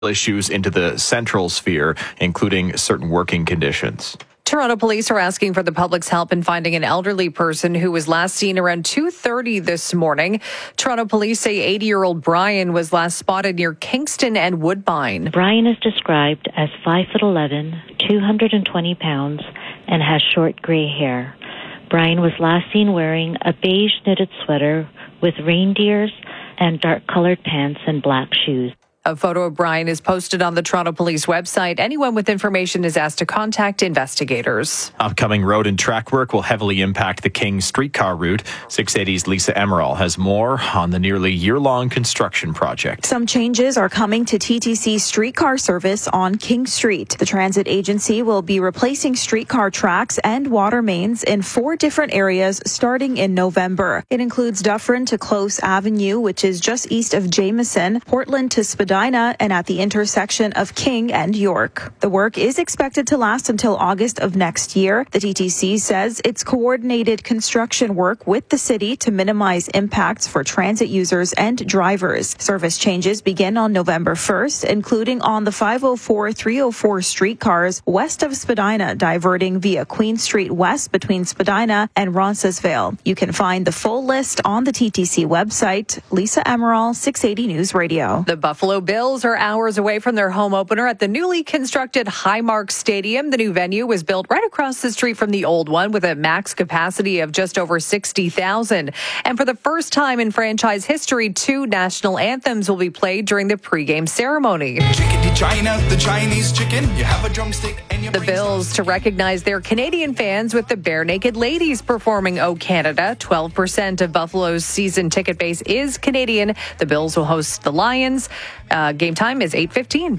issues into the central sphere, including certain working conditions. Toronto police are asking for the public's help in finding an elderly person who was last seen around 2:30 this morning. Toronto police say 80-year-old Brian was last spotted near Kingston and Woodbine. Brian is described as 5'11", 220 pounds, and has short gray hair. Brian was last seen wearing a beige knitted sweater with reindeers and dark-colored pants and black shoes. A photo of Brian is posted on the Toronto Police website. Anyone with information is asked to contact investigators. Upcoming road and track work will heavily impact the King streetcar route. 680's Lisa Emerald has more on the nearly year-long construction project. Some changes are coming to TTC streetcar service on King Street. The transit agency will be replacing streetcar tracks and water mains in 4 different areas starting in November. It includes Dufferin to Close Avenue, which is just east of Jameson, Portland to Spadina, and at the intersection of King and York. The work is expected to last until August of next year. The TTC says it's coordinated construction work with the city to minimize impacts for transit users and drivers. Service changes begin on November 1st, including on the 504-304 streetcars west of Spadina, diverting via Queen Street West between Spadina and Roncesvalles. You can find the full list on the TTC website. Lisa Emerald, 680 News Radio. The Buffalo Bills are hours away from their home opener at the newly constructed Highmark Stadium. The new venue was built right across the street from the old one with a max capacity of just over 60,000. And for the first time in franchise history, 2 national anthems will be played during the pregame ceremony. China, the Chinese chicken, you have a drumstick and The Bills to recognize their Canadian fans with the Bare Naked Ladies performing O Canada. 12% of Buffalo's season ticket base is Canadian. The Bills will host the Lions. Game time is 8:15.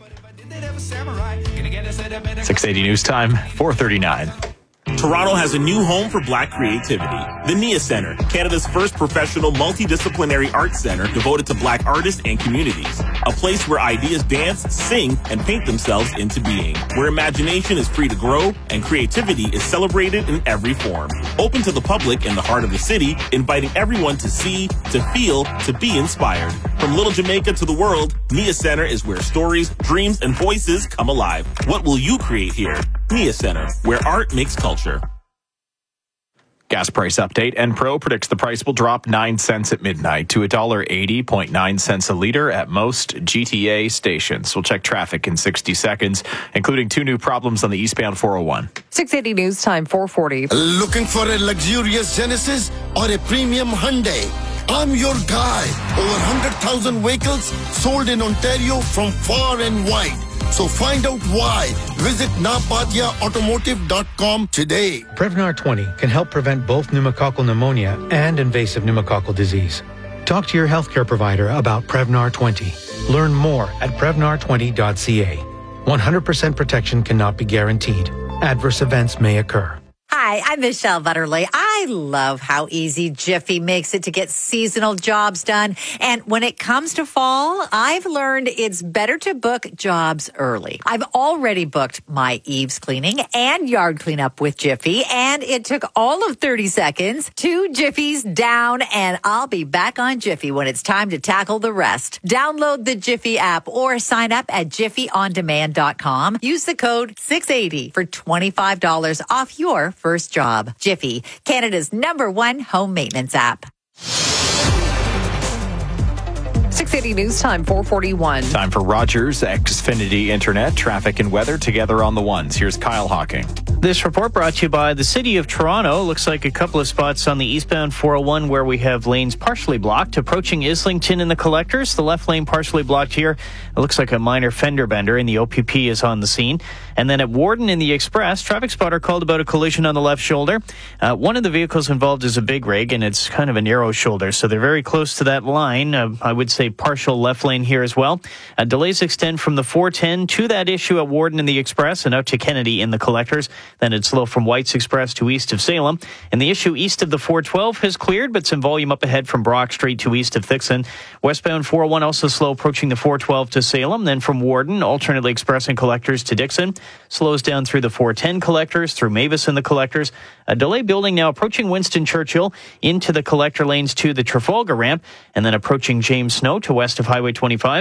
680 News Time, 4:39. Toronto has a new home for Black creativity. The NIA Centre, Canada's first professional multidisciplinary arts centre devoted to Black artists and communities. A place where ideas dance, sing, and paint themselves into being. Where imagination is free to grow and creativity is celebrated in every form. Open to the public in the heart of the city, inviting everyone to see, to feel, to be inspired. From Little Jamaica to the world, NIA Centre is where stories, dreams, and voices come alive. What will you create here? NIA Centre, where art makes culture. Gas price update. Enpro predicts the price will drop 9 cents at midnight to $1.80.9 a liter at most GTA stations. We'll check traffic in 60 seconds, including 2 new problems on the eastbound 401. 680 News Time, 4:40. Looking for a luxurious Genesis or a premium Hyundai? I'm your guy. Over 100,000 vehicles sold in Ontario from far and wide. So find out why. Visit napatiaautomotive.com today. Prevnar 20 can help prevent both pneumococcal pneumonia and invasive pneumococcal disease. Talk to your healthcare provider about Prevnar 20. Learn more at Prevnar20.ca. 100% protection cannot be guaranteed. Adverse events may occur. Hi, I'm Michelle Butterly. I love how easy Jiffy makes it to get seasonal jobs done. And when it comes to fall, I've learned it's better to book jobs early. I've already booked my eaves cleaning and yard cleanup with Jiffy, and it took all of 30 seconds. 2 Jiffies down, and I'll be back on Jiffy when it's time to tackle the rest. Download the Jiffy app or sign up at jiffyondemand.com. Use the code 680 for $25 off your first job. Jiffy, Canada's #1 home maintenance app. 680 News Time, 4:41. Time for Rogers Xfinity Internet, traffic and weather together on the ones. Here's Kyle Hawking. This report brought to you by the City of Toronto. Looks like a couple of spots on the eastbound 401 where we have lanes partially blocked. Approaching Islington in the Collectors, the left lane partially blocked here. It looks like a minor fender bender, and the OPP is on the scene. And then at Warden in the Express, traffic spotter called about a collision on the left shoulder. One of the vehicles involved is a big rig, and it's kind of a narrow shoulder, so they're very close to that line. I would say partial left lane here as well. Delays extend from the 410 to that issue at Warden in the Express and out to Kennedy in the Collectors. Then it's slow from White's Express to east of Salem. And the issue east of the 412 has cleared, but some volume up ahead from Brock Street to east of Thixon. Westbound 401 also slow approaching the 412 to Salem. Then from Warden, alternately Express and Collectors to Dixon. Slows down through the 410 Collectors, through Mavis and the Collectors. A delay building now approaching Winston Churchill into the collector lanes to the Trafalgar ramp, and then approaching James Snow to west of Highway 25.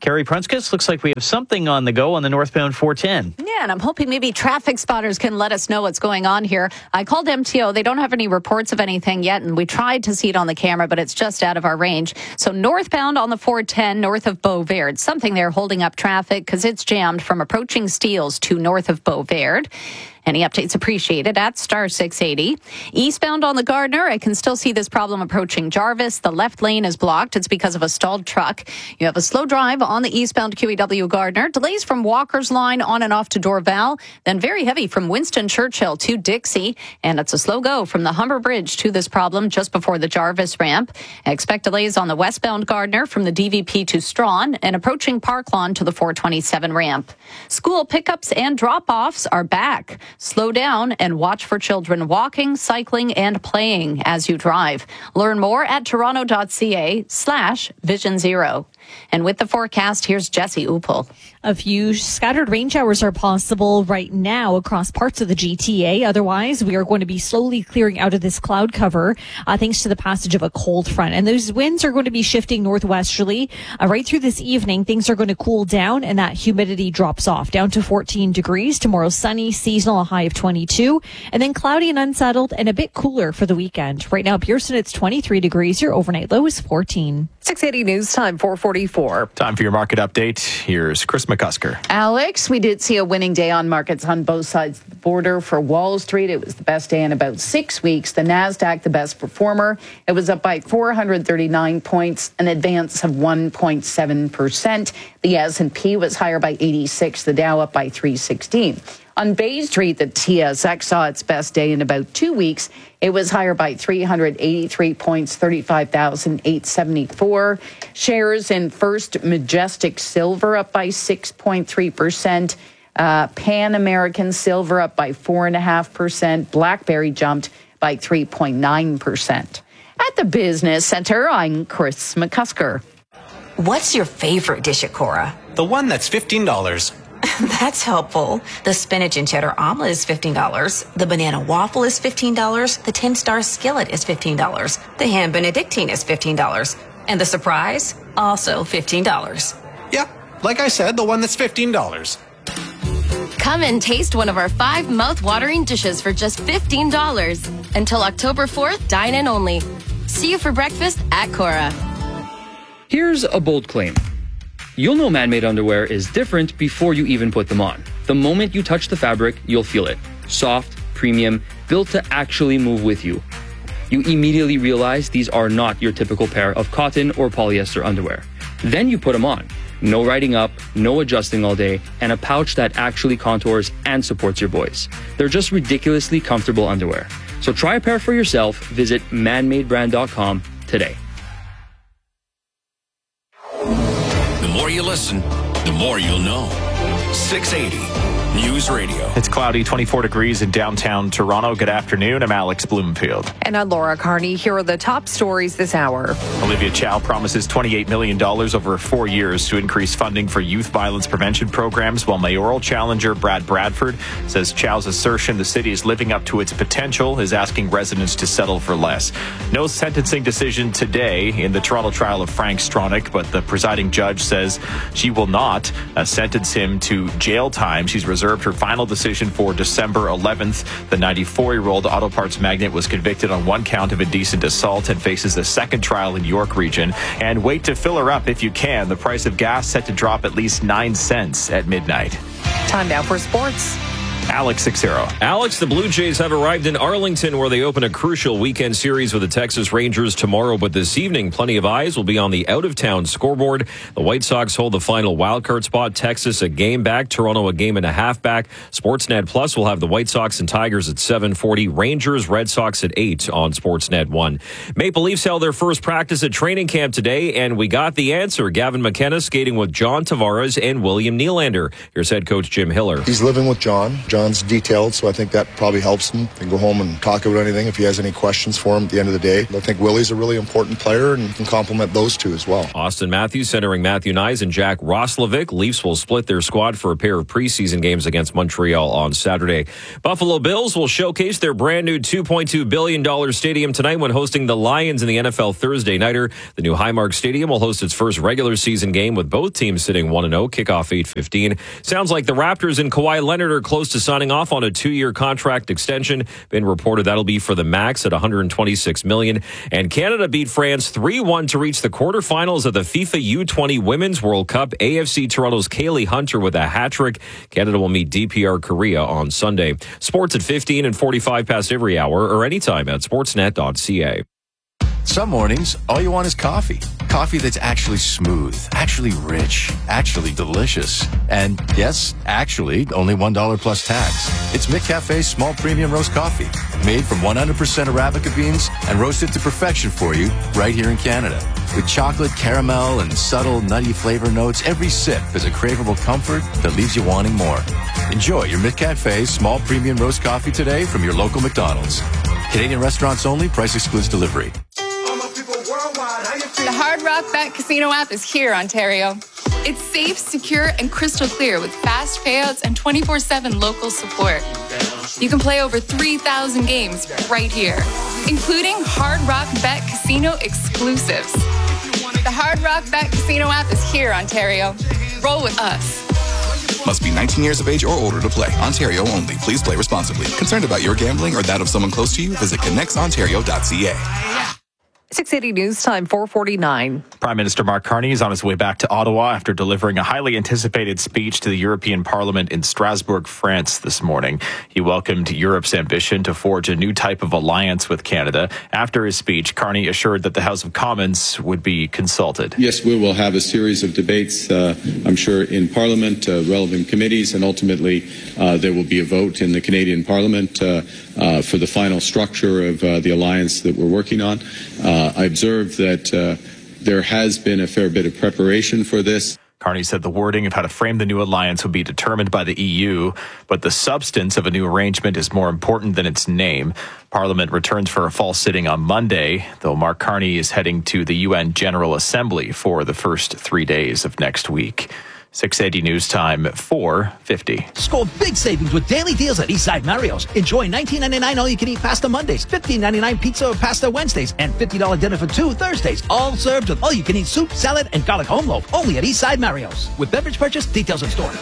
Carrie Prunskis, looks like we have something on the go on the northbound 410. Yeah, and I'm hoping maybe traffic spotters can let us know what's going on here. I called MTO. They don't have any reports of anything yet, and we tried to see it on the camera, but it's just out of our range. So northbound on the 410, north of Beauvert, something there holding up traffic because it's jammed from approaching Steeles to north of Beauvert. Any updates appreciated at star 680. Eastbound on the Gardner, I can still see this problem approaching Jarvis. The left lane is blocked. It's because of a stalled truck. You have a slow drive on the eastbound QEW Gardner. Delays from Walker's Line on and off to Dorval. Then very heavy from Winston Churchill to Dixie. And it's a slow go from the Humber Bridge to this problem just before the Jarvis ramp. Expect delays on the westbound Gardner from the DVP to Strawn and approaching Park Lawn to the 427 ramp. School pickups and drop-offs are back. Slow down and watch for children walking, cycling, and playing as you drive. Learn more at toronto.ca/Vision Zero. And with the forecast, here's Jesse Upel. A few scattered rain showers are possible right now across parts of the GTA. Otherwise, we are going to be slowly clearing out of this cloud cover thanks to the passage of a cold front. And those winds are going to be shifting northwesterly. Right through this evening, things are going to cool down and that humidity drops off down to 14 degrees. Tomorrow, sunny, seasonal, a high of 22. And then cloudy and unsettled and a bit cooler for the weekend. Right now, Pearson, it's 23 degrees. Your overnight low is 14. 680 news time, 444. Time for your market update. Here's Chris McCusker. Alex, we did see a winning day on markets on both sides of the border. For Wall Street, it was the best day in about 6 weeks. The NASDAQ, the best performer. It was up by 439 points, an advance of 1.7%. The S&P was higher by 86, the Dow up by 316. On Bay Street, the TSX saw its best day in about 2 weeks. It was higher by 383 points, 35,874. Shares in First Majestic Silver up by 6.3%. Pan American Silver up by 4.5%. BlackBerry jumped by 3.9%. At the Business Center, I'm Chris McCusker. What's your favorite dish at Cora? The one that's $15. That's helpful. The spinach and cheddar omelet is $15. The banana waffle is $15. The 10-star skillet is $15. The ham benedictine is $15. And the surprise, also $15. Yep, like I said, the one that's $15. Come and taste one of our 5 mouth-watering dishes for just $15. Until October 4th, dine in only. See you for breakfast at Cora. Here's a bold claim. You'll know man-made underwear is different before you even put them on. The moment you touch the fabric, you'll feel it. Soft, premium, built to actually move with you. You immediately realize these are not your typical pair of cotton or polyester underwear. Then you put them on. No riding up, no adjusting all day, and a pouch that actually contours and supports your boys. They're just ridiculously comfortable underwear. So try a pair for yourself. Visit manmadebrand.com today. The more you listen, the more you'll know. 680 News Radio. It's cloudy, 24 degrees in downtown Toronto. Good afternoon. I'm Alex Bloomfield. And I'm Laura Carney. Here are the top stories this hour. Olivia Chow promises $28 million over 4 years to increase funding for youth violence prevention programs, while mayoral challenger Brad Bradford says Chow's assertion the city is living up to its potential is asking residents to settle for less. No sentencing decision today in the Toronto trial of Frank Stronach, but the presiding judge says she will not sentence him to jail time. She's reserved her final decision for December 11th. The 94-year-old auto parts magnate was convicted on 1 count of indecent assault and faces a second trial in York Region. And wait to fill her up if you can. The price of gas set to drop at least 9 cents at midnight. Time now for sports. Alex Sixero. Alex, the Blue Jays have arrived in Arlington, where they open a crucial weekend series with the Texas Rangers tomorrow. But this evening, plenty of eyes will be on the out-of-town scoreboard. The White Sox hold the final wildcard spot. Texas a game back. Toronto a game and a half back. Sportsnet Plus will have the White Sox and Tigers at 7:40. Rangers, Red Sox at 8 on Sportsnet 1. Maple Leafs held their first practice at training camp today, and we got the answer. Gavin McKenna skating with John Tavares and William Nylander. Here's head coach Jim Hiller. He's living with John. John's detailed, so I think that probably helps him. He can go home and talk about anything if he has any questions for him at the end of the day. I think Willie's a really important player and can complement those two as well. Austin Matthews centering Matthew Nyes and Jack Roslovic. Leafs will split their squad for a pair of preseason games against Montreal on Saturday. Buffalo Bills will showcase their brand new $2.2 billion stadium tonight when hosting the Lions in the NFL Thursday nighter. The new Highmark Stadium will host its first regular season game with both teams sitting 1-0. Kickoff 8:15. Sounds like the Raptors and Kawhi Leonard are close to signing off on a 2-year contract extension. Been reported that'll be for the max at $126 million. And Canada beat France 3-1 to reach the quarterfinals of the FIFA U20 Women's World Cup. AFC Toronto's Kaylee Hunter with a hat-trick. Canada will meet DPR Korea on Sunday. Sports at 15 and 45 past every hour or anytime at sportsnet.ca. Some mornings, all you want is coffee. Coffee that's actually smooth, actually rich, actually delicious. And yes, actually, only $1 plus tax. It's McCafe's small premium roast coffee, made from 100% Arabica beans and roasted to perfection for you right here in Canada. With chocolate, caramel, and subtle nutty flavor notes, every sip is a craveable comfort that leaves you wanting more. Enjoy your McCafe's small premium roast coffee today from your local McDonald's. Canadian restaurants only, price excludes delivery. The Hard Rock Bet Casino app is here, Ontario. It's safe, secure, and crystal clear with fast payouts and 24/7 local support. You can play over 3,000 games right here, including Hard Rock Bet Casino exclusives. The Hard Rock Bet Casino app is here, Ontario. Roll with us. Must be 19 years of age or older to play. Ontario only. Please play responsibly. Concerned about your gambling or that of someone close to you? Visit connectsontario.ca. 680 News Time, 4:49. Prime Minister Mark Carney is on his way back to Ottawa after delivering a highly anticipated speech to the European Parliament in Strasbourg, France this morning. He welcomed Europe's ambition to forge a new type of alliance with Canada. After his speech, Carney assured that the House of Commons would be consulted. Yes, we will have a series of debates, I'm sure, in Parliament, relevant committees, and ultimately there will be a vote in the Canadian Parliament for the final structure of the alliance that we're working on. I observed that there has been a fair bit of preparation for this. Carney said the wording of how to frame the new alliance would be determined by the EU, but the substance of a new arrangement is more important than its name. Parliament returns for a fall sitting on Monday, though Mark Carney is heading to the UN General Assembly for the first 3 days of next week. 680 News Time, 4:50. Score big savings with daily deals at Eastside Mario's. Enjoy $19.99 all-you-can-eat pasta Mondays, $15.99 pizza or pasta Wednesdays, and $50 dinner for two Thursdays. All served with all-you-can-eat soup, salad, and garlic home loaf. Only at Eastside Mario's. With beverage purchase, details in store.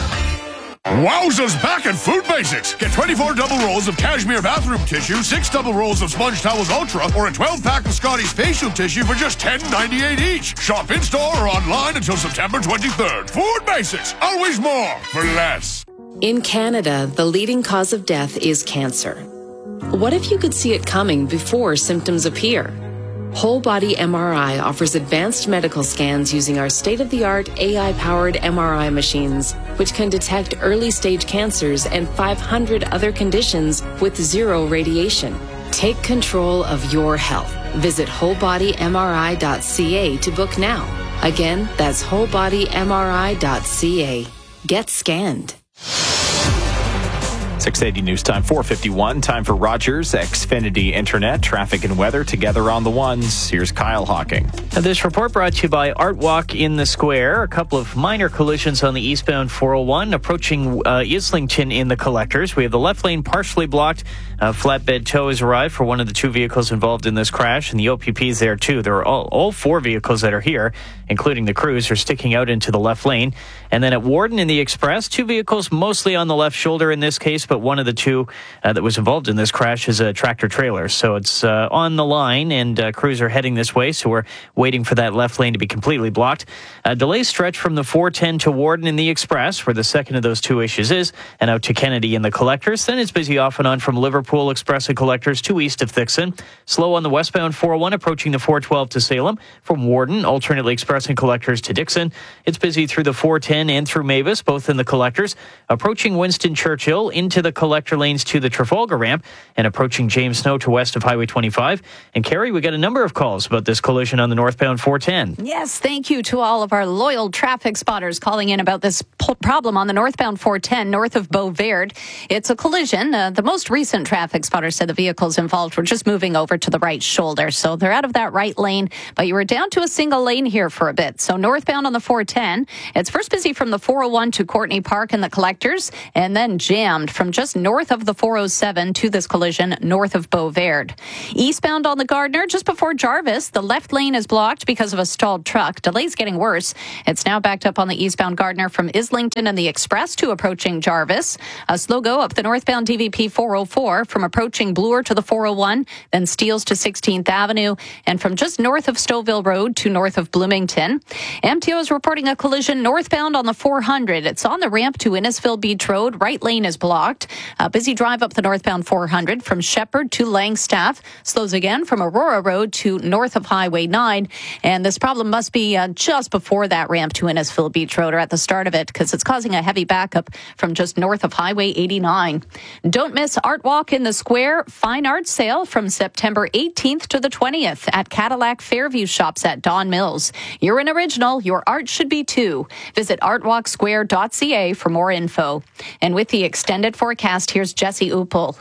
Wowzers back at Food Basics. Get 24 double rolls of cashmere bathroom tissue, 6 double rolls of Sponge Towels Ultra, or a 12-pack of Scotty's facial tissue for just $10.98 each. Shop in-store or online until September 23rd. Food Basics. Always more for less. In Canada, the leading cause of death is cancer. What if you could see it coming before symptoms appear? Whole Body MRI offers advanced medical scans using our state-of-the-art AI-powered MRI machines, which can detect early-stage cancers and 500 other conditions with zero radiation. Take control of your health. Visit wholebodymri.ca to book now. Again, that's wholebodymri.ca. Get scanned. 680 News Time, 4:51. Time for Rogers Xfinity Internet, traffic and weather together on the ones. Here's Kyle Hawking. This report brought to you by Art Walk in the Square. A couple of minor collisions on the eastbound 401 approaching Islington in the collectors. We have the left lane partially blocked. Flatbed tow has arrived for one of the two vehicles involved in this crash, and the OPP is there too. There are all four vehicles that are here, including the crews, are sticking out into the left lane. And then at Warden in the Express, two vehicles mostly on the left shoulder in this case, but one of the two that was involved in this crash is a tractor trailer. So it's on the line, and crews are heading this way, so we're waiting for that left lane to be completely blocked. Delays stretch from the 410 to Warden in the Express, where the second of those two issues is, and out to Kennedy in the collectors. Then it's busy off and on from Liverpool Express and collectors to east of Thixon. Slow on the westbound 401 approaching the 412 to Salem. From Warden, alternately Express and collectors to Dixon. It's busy through the 410 and through Mavis, both in the collectors. Approaching Winston Churchill into the collector lanes to the Trafalgar ramp, and approaching James Snow to west of Highway 25. And Carrie, we got a number of calls about this collision on the northbound 410. Yes, thank you to all of our loyal traffic spotters calling in about this problem on the northbound 410 north of Beauverde. It's a collision. The most recent traffic spotter said the vehicles involved were just moving over to the right shoulder. So they're out of that right lane, but you were down to a single lane here for a bit. So northbound on the 410, it's first busy from the 401 to Courtney Park and the Collectors, and then jammed from just north of the 407 to this collision north of Beauverde. Eastbound on the Gardner, just before Jarvis, the left lane is blocked because of a stalled truck. Delays getting worse. It's now backed up on the eastbound Gardner from Islington and the Express to approaching Jarvis. A slow go up the northbound DVP 404 from approaching Bloor to the 401, then Steeles to 16th Avenue, and from just north of Stouffville Road to north of Bloomington. MTO is reporting a collision northbound on the 400. It's on the ramp to Innisfil Beach Road. Right lane is blocked. A busy drive up the northbound 400 from Shepherd to Langstaff. Slows again from Aurora Road to north of Highway 9. And this problem must be just before that ramp to Innisfil Beach Road, or at the start of it, because it's causing a heavy backup from just north of Highway 89. Don't miss Art Walk in the Square Fine Art Sale from September 18th to the 20th at Cadillac Fairview Shops at Don Mills. You're an original. Your art should be too. Visit artwalksquare.ca for more info. And with the extended forecast, here's Jesse Uppel.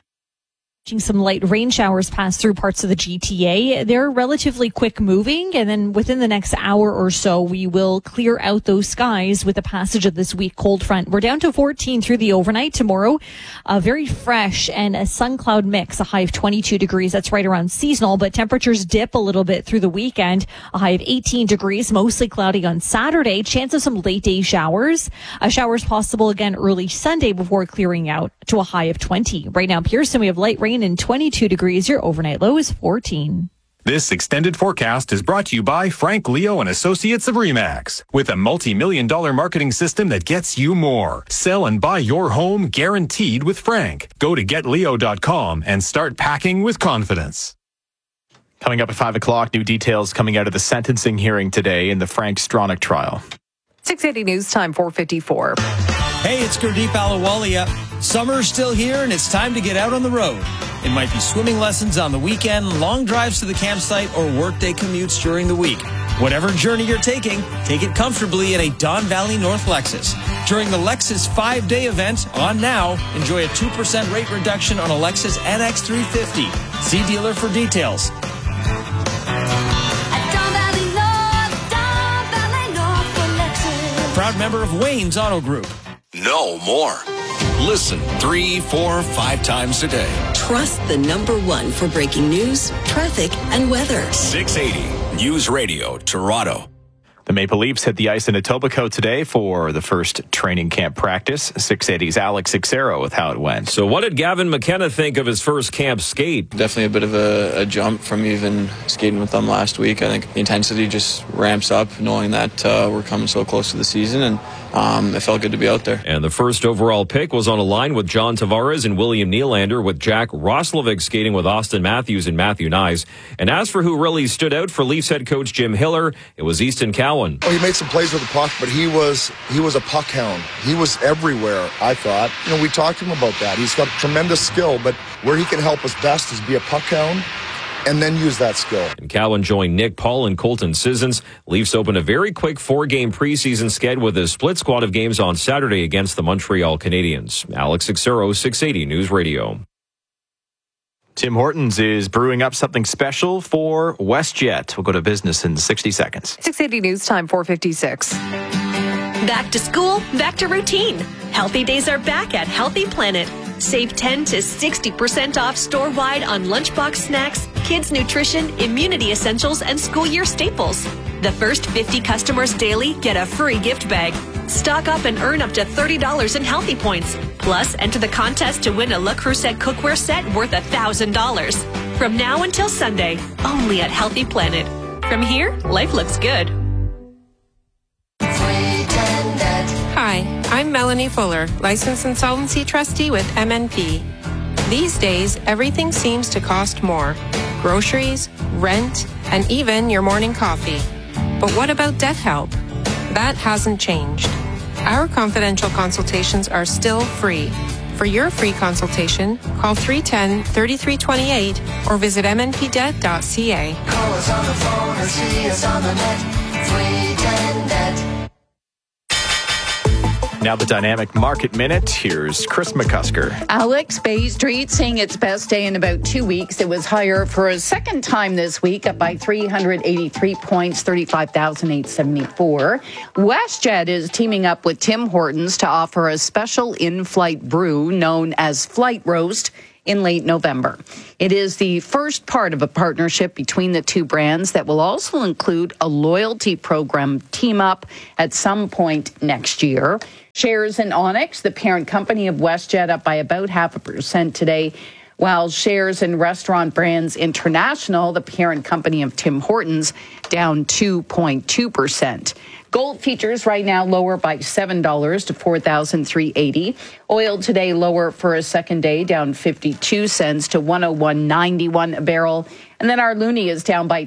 Some light rain showers pass through parts of the GTA. They're relatively quick moving, and then within the next hour or so, we will clear out those skies with the passage of this weak cold front. We're down to 14 through the overnight tomorrow. Very fresh and a sun cloud mix, a high of 22 degrees. That's right around seasonal, but temperatures dip a little bit through the weekend. A high of 18 degrees, mostly cloudy on Saturday. Chance of some late day showers. Showers possible again early Sunday before clearing out to a high of 20. Right now, Pearson, we have light rain and 22 degrees. Your overnight low is 14. This extended forecast is brought to you by Frank Leo and Associates of RE/MAX. With a multi-million-dollar marketing system that gets you more. Sell and buy your home guaranteed with Frank. Go to getleo.com and start packing with confidence. Coming up at 5 o'clock, new details coming out of the sentencing hearing today in the Frank Stronach trial. 680 News Time, 4:54. Hey, it's Gurdeep Ahluwalia. Summer's still here and it's time to get out on the road. It might be swimming lessons on the weekend, long drives to the campsite, or workday commutes during the week. Whatever journey you're taking, take it comfortably in a Don Valley North Lexus. During the Lexus 5-day event, on now, enjoy a 2% rate reduction on a Lexus NX 350. See dealer for details. Proud member of Wayne's Auto Group. Know more. Listen 3, 4, 5 times a day. Trust the number one for breaking news, traffic, and weather. 680 News Radio, Toronto. The Maple Leafs hit the ice in Etobicoke today for the first training camp practice. 680's Alex Sixero with how it went. So what did Gavin McKenna think of his first camp skate? Definitely a bit of a jump from even skating with them last week. I think the intensity just ramps up knowing that we're coming so close to the season, and it felt good to be out there. And the first overall pick was on a line with John Tavares and William Nylander, with Jack Roslovic skating with Austin Matthews and Matthew Nyes. And as for who really stood out for Leafs head coach Jim Hiller, it was Easton Cowan. Oh, he made some plays with the puck, but he was a puck hound. He was everywhere, I thought. You know, we talked to him about that. He's got tremendous skill, but where he can help us best is be a puck hound and then use that skill. And Cowan joined Nick Paul and Colton Sissons. Leafs opened a very quick 4-game preseason schedule with a split squad of games on Saturday against the Montreal Canadiens. Alex Sixero, 680 News Radio. Tim Hortons is brewing up something special for WestJet. We'll go to business in 60 seconds. 680 News Time, 4:56. Back to school, back to routine. Healthy Days are back at Healthy Planet. Save 10 to 60% off store-wide on lunchbox snacks, kids' nutrition, immunity essentials, and school year staples. The first 50 customers daily get a free gift bag. Stock up and earn up to $30 in Healthy Points. Plus, enter the contest to win a Le Creuset cookware set worth $1,000. From now until Sunday, only at Healthy Planet. From here, life looks good. Hi, I'm Melanie Fuller, Licensed Insolvency Trustee with MNP. These days, everything seems to cost more. Groceries, rent, and even your morning coffee. But what about debt help? That hasn't changed. Our confidential consultations are still free. For your free consultation, call 310-3328 or visit mnpdebt.ca. Call us on the phone or see us on the net. 310-NET. Now the Dynamic Market Minute. Here's Chris McCusker. Alex, Bay Street seeing its best day in about 2 weeks. It was higher for a second time this week, up by 383 points, 35,874. WestJet is teaming up with Tim Hortons to offer a special in-flight brew known as Flight Roast in late November. It is the first part of a partnership between the two brands that will also include a loyalty program team-up at some point next year. Shares in Onyx, the parent company of WestJet, up by about 0.5% today, while shares in Restaurant Brands International, the parent company of Tim Hortons, down 2.2%. Gold futures right now lower by $7 to $4,380. Oil today lower for a second day, down 52 cents to $101.91 a barrel. And then our loonie is down by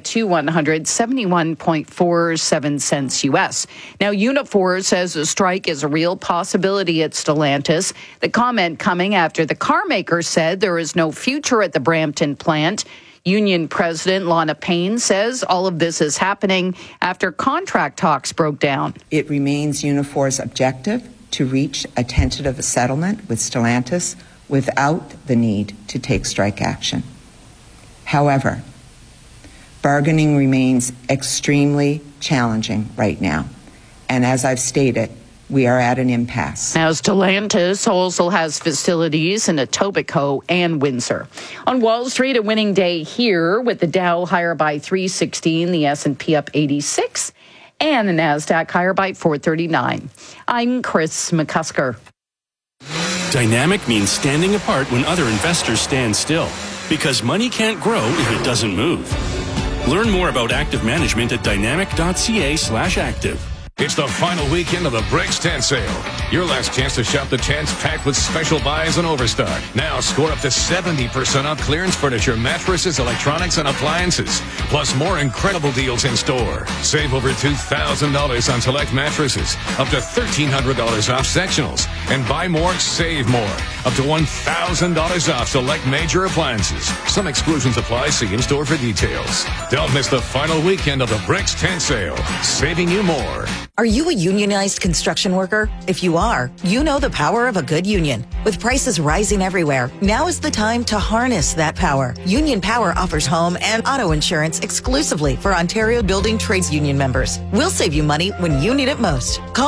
71.47 cents U.S. Now, Unifor says a strike is a real possibility at Stellantis. The comment coming after the car maker said there is no future at the Brampton plant. Union President Lana Payne says all of this is happening after contract talks broke down. It remains Unifor's objective to reach a tentative settlement with Stellantis without the need to take strike action. However, bargaining remains extremely challenging right now. And as I've stated, we are at an impasse. Now, Stellantis also has facilities in Etobicoke and Windsor. On Wall Street, a winning day here with the Dow higher by 316, the S&P up 86, and the NASDAQ higher by 439. I'm Chris McCusker. Dynamic means standing apart when other investors stand still, because money can't grow if it doesn't move. Learn more about active management at dynamic.ca/active. It's the final weekend of the Bricks Tent Sale. Your last chance to shop the tents packed with special buys and overstock. Now score up to 70% off clearance furniture, mattresses, electronics, and appliances. Plus more incredible deals in store. Save over $2,000 on select mattresses. Up to $1,300 off sectionals. And buy more, save more. Up to $1,000 off select major appliances. Some exclusions apply. See in store for details. Don't miss the final weekend of the Bricks Tent Sale. Saving you more. Are you a unionized construction worker? If you are, you know the power of a good union. With prices rising everywhere, now is the time to harness that power. Union Power offers home and auto insurance exclusively for Ontario Building Trades Union members. We'll save you money when you need it most. Call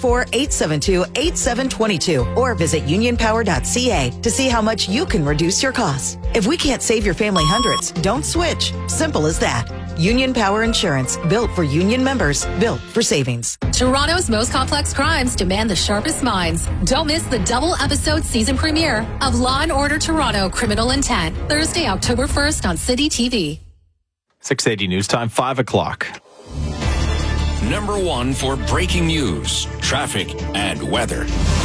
844-872-8722 or visit unionpower.ca to see how much you can reduce your costs. If we can't save your family hundreds, don't switch. Simple as that. Union Power Insurance, built for union members, built for savings. Toronto's most complex crimes demand the sharpest minds. Don't miss the double episode season premiere of Law & Order Toronto Criminal Intent, Thursday, October 1st on City TV. 6:80 news time, 5 o'clock. Number one for breaking news, traffic, and weather.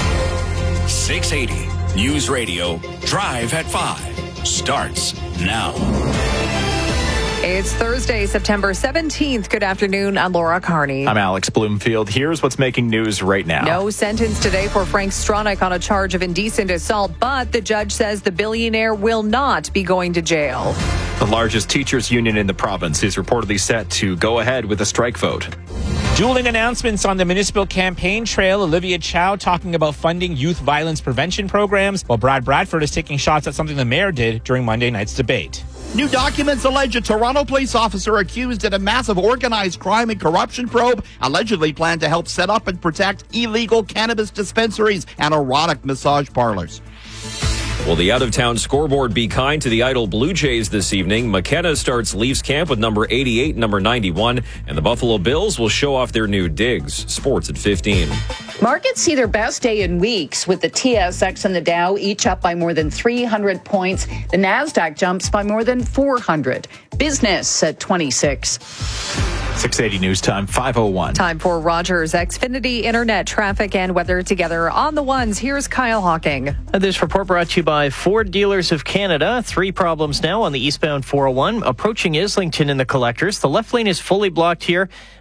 680 News Radio, Drive at 5, starts now. It's Thursday, September 17th. Good afternoon. I'm Laura Carney. I'm Alex Bloomfield. Here's what's making news right now. No sentence today for Frank Stronach on a charge of indecent assault, but the judge says the billionaire will not be going to jail. The largest teachers union in the province is reportedly set to go ahead with a strike vote. Dueling announcements on the municipal campaign trail. Olivia Chow talking about funding youth violence prevention programs, while Brad Bradford is taking shots at something the mayor did during Monday night's debate. New documents allege a Toronto police officer accused in a massive organized crime and corruption probe allegedly planned to help set up and protect illegal cannabis dispensaries and erotic massage parlors. Will the out-of-town scoreboard be kind to the idle Blue Jays this evening? McKenna starts Leafs camp with number 88 and number 91, and the Buffalo Bills will show off their new digs. Sports at 15. Markets see their best day in weeks with the TSX and the Dow each up by more than 300 points. The NASDAQ jumps by more than 400. Business at 26. 680 news time, 5:01. Time for Rogers Xfinity Internet traffic and weather together on the ones. Here's Kyle Hawking. This report brought to you by Ford Dealers of Canada. 3 problems now on the eastbound 401 approaching Islington in the collectors. The left lane is fully blocked here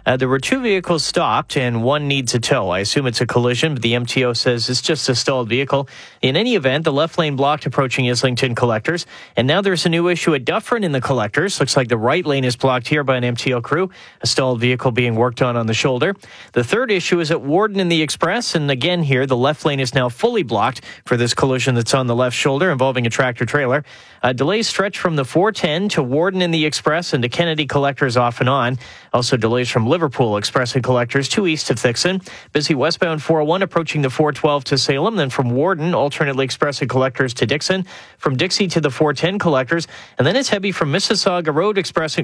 There were 2 vehicles stopped and one needs a tow. I assume it's a collision, but the MTO says it's just a stalled vehicle. In any event, the left lane blocked approaching Islington Collectors. And now there's a new issue at Dufferin in the Collectors. Looks like the right lane is blocked here by an MTO crew. A stalled vehicle being worked on the shoulder. The third issue is at Warden in the Express. And again here, the left lane is now fully blocked for this collision that's on the left shoulder involving a tractor trailer. Delays stretch from the 410 to Warden in the Express and to Kennedy Collectors off and on. Also delays from Liverpool Express and Collectors to east of Thixon. Busy westbound 401 approaching the 412 to Salem. Then from Warden, alternately Express and Collectors to Dixon. From Dixie to the 410 Collectors. And then it's heavy from Mississauga Road Express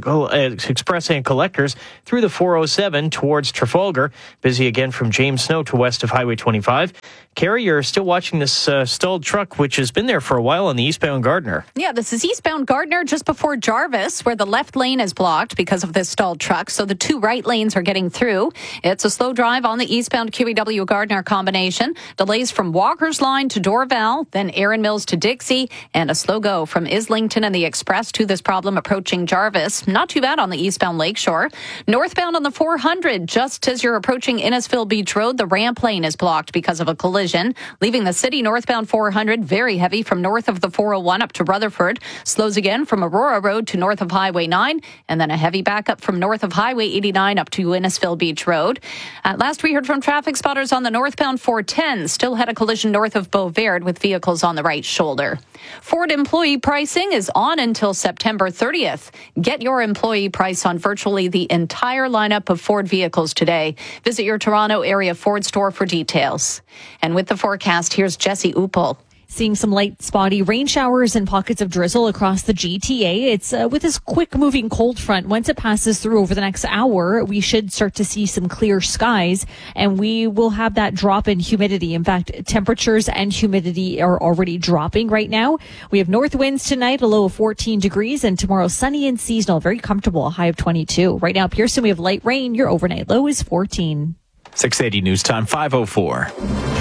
and Collectors through the 407 towards Trafalgar. Busy again from James Snow to west of Highway 25. Carrie, you're still watching this stalled truck, which has been there for a while on the eastbound Gardner. Yeah, this is eastbound Gardner just before Jarvis, where the left lane is blocked because of this stalled truck. So the 2 right lanes are getting through. It's a slow drive on the eastbound QEW Gardner combination. Delays from Walker's Line to Dorval, then Erin Mills to Dixie, and a slow go from Islington and the Express to this problem approaching Jarvis. Not too bad on the eastbound Lakeshore. Northbound on the 400, just as you're approaching Innisfil Beach Road, the ramp lane is blocked because of a collision. Leaving the city northbound 400, very heavy from north of the 401 up to Rutherford. Slows again from Aurora Road to north of Highway 9, and then a heavy backup from north of Highway 89 up to Innisfil Beach Road. Last we heard from traffic spotters on the northbound 410, still had a collision north of Beauvert with vehicles on the right shoulder. Ford employee pricing is on until September 30th. Get your employee price on virtually the entire lineup of Ford vehicles today. Visit your Toronto area Ford store for details. And with the forecast, here's Jesse Uppel. Seeing some light, spotty rain showers and pockets of drizzle across the GTA. It's with this quick-moving cold front. Once it passes through over the next hour, we should start to see some clear skies, and we will have that drop in humidity. In fact, temperatures and humidity are already dropping right now. We have north winds tonight, a low of 14 degrees, and tomorrow sunny and seasonal, very comfortable, a high of 22. Right now, Pearson, we have light rain. Your overnight low is 14. 680 News Time, 5:04.